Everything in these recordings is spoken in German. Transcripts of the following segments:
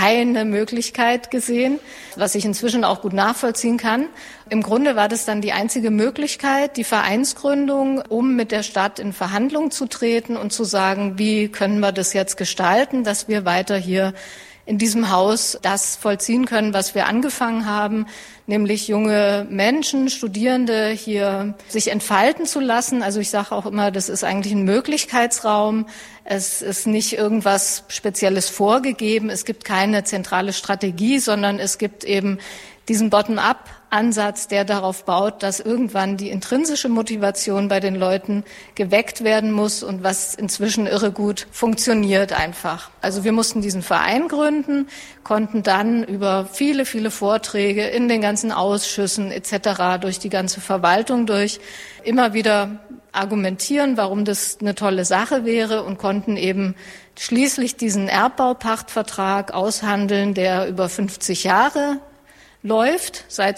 keine Möglichkeit gesehen, was ich inzwischen auch gut nachvollziehen kann. Im Grunde war das dann die einzige Möglichkeit, die Vereinsgründung, um mit der Stadt in Verhandlungen zu treten und zu sagen, wie können wir das jetzt gestalten, dass wir weiter hier in diesem Haus das vollziehen können, was wir angefangen haben, nämlich junge Menschen, Studierende hier sich entfalten zu lassen. Also ich sage auch immer, das ist eigentlich ein Möglichkeitsraum. Es ist nicht irgendwas Spezielles vorgegeben. Es gibt keine zentrale Strategie, sondern es gibt eben diesen Bottom-up-Ansatz, der darauf baut, dass irgendwann die intrinsische Motivation bei den Leuten geweckt werden muss und was inzwischen irre gut funktioniert einfach. Also wir mussten diesen Verein gründen, konnten dann über viele, viele Vorträge in den ganzen Ausschüssen etc. durch die ganze Verwaltung durch immer wieder argumentieren, warum das eine tolle Sache wäre und konnten eben schließlich diesen Erbbaupachtvertrag aushandeln, der über 50 Jahre läuft, seit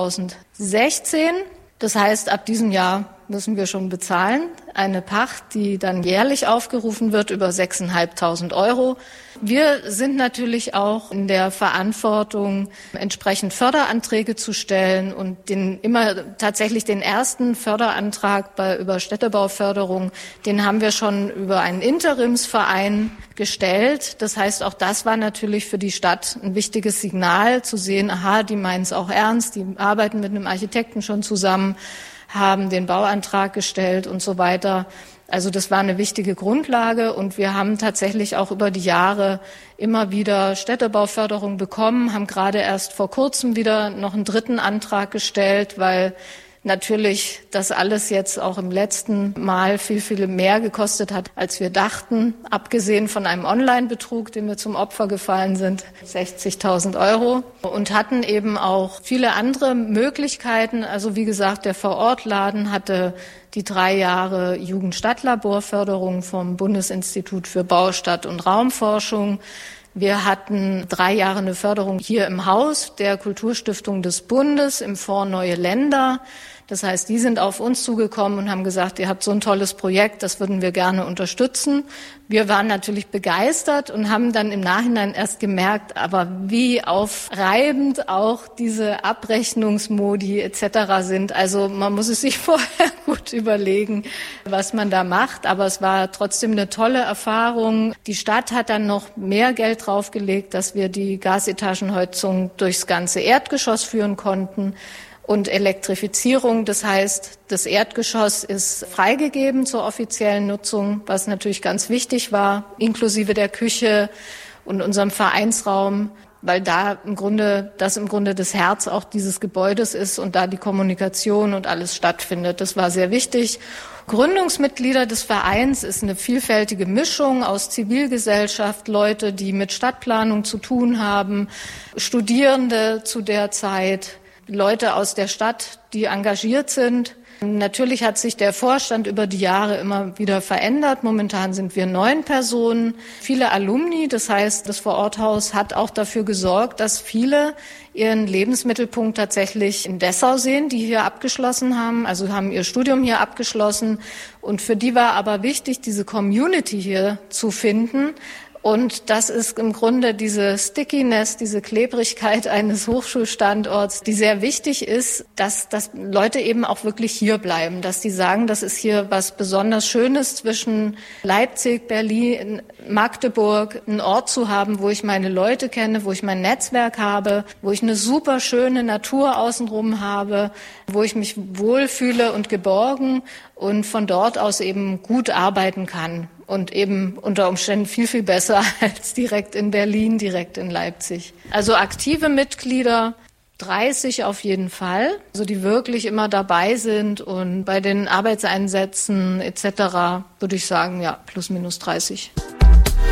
2016. Das heißt, ab diesem Jahr müssen wir schon bezahlen. Eine Pacht, die dann jährlich aufgerufen wird, über 6.500 €. Wir sind natürlich auch in der Verantwortung, entsprechend Förderanträge zu stellen und tatsächlich den ersten Förderantrag über Städtebauförderung, den haben wir schon über einen Interimsverein gestellt. Das heißt, auch das war natürlich für die Stadt ein wichtiges Signal, zu sehen, aha, die meinen es auch ernst, die arbeiten mit einem Architekten schon zusammen, haben den Bauantrag gestellt und so weiter. Also das war eine wichtige Grundlage und wir haben tatsächlich auch über die Jahre immer wieder Städtebauförderung bekommen, haben gerade erst vor kurzem wieder noch einen dritten Antrag gestellt, weil natürlich das alles jetzt auch im letzten Mal viel, viel mehr gekostet hat, als wir dachten, abgesehen von einem Online-Betrug, dem wir zum Opfer gefallen sind, 60.000 € und hatten eben auch viele andere Möglichkeiten. Also wie gesagt, der Vorortladen hatte die 3 Jahre Jugend-Stadt-Laborförderung vom Bundesinstitut für Bau, Stadt- und Raumforschung. Wir hatten 3 Jahre eine Förderung hier im Haus der Kulturstiftung des Bundes im Fonds Neue Länder. Das heißt, die sind auf uns zugekommen und haben gesagt, ihr habt so ein tolles Projekt, das würden wir gerne unterstützen. Wir waren natürlich begeistert und haben dann im Nachhinein erst gemerkt, aber wie aufreibend auch diese Abrechnungsmodi etc. sind. Also man muss es sich vorher gut überlegen, was man da macht. Aber es war trotzdem eine tolle Erfahrung. Die Stadt hat dann noch mehr Geld draufgelegt, dass wir die Gasetagenheizung durchs ganze Erdgeschoss führen konnten. Und Elektrifizierung, das heißt, das Erdgeschoss ist freigegeben zur offiziellen Nutzung, was natürlich ganz wichtig war, inklusive der Küche und unserem Vereinsraum, weil das im Grunde das Herz auch dieses Gebäudes ist und da die Kommunikation und alles stattfindet. Das war sehr wichtig. Gründungsmitglieder des Vereins ist eine vielfältige Mischung aus Zivilgesellschaft, Leute, die mit Stadtplanung zu tun haben, Studierende zu der Zeit, Leute aus der Stadt, die engagiert sind. Natürlich hat sich der Vorstand über die Jahre immer wieder verändert. Momentan sind wir 9 Personen, viele Alumni. Das heißt, das Vororthaus hat auch dafür gesorgt, dass viele ihren Lebensmittelpunkt tatsächlich in Dessau sehen, die hier abgeschlossen haben, also haben ihr Studium hier abgeschlossen. Und für die war aber wichtig, diese Community hier zu finden. Und das ist im Grunde diese Stickiness, diese Klebrigkeit eines Hochschulstandorts, die sehr wichtig ist, dass Leute eben auch wirklich hier bleiben, dass die sagen, das ist hier was besonders Schönes zwischen Leipzig, Berlin, Magdeburg, einen Ort zu haben, wo ich meine Leute kenne, wo ich mein Netzwerk habe, wo ich eine super schöne Natur außenrum habe, wo ich mich wohlfühle und geborgen und von dort aus eben gut arbeiten kann. Und eben unter Umständen viel, viel besser als direkt in Berlin, direkt in Leipzig. Also aktive Mitglieder, 30 auf jeden Fall, also die wirklich immer dabei sind und bei den Arbeitseinsätzen etc. würde ich sagen, ja, plus minus 30.